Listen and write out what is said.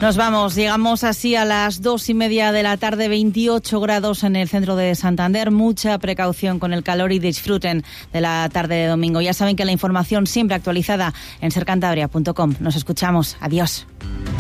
Nos vamos, llegamos así a las 2:30 de la tarde, 28 grados en el centro de Santander. Mucha precaución con el calor y disfruten de la tarde de domingo. Ya saben que la información siempre actualizada en sercantabria.com. Nos escuchamos. Adiós.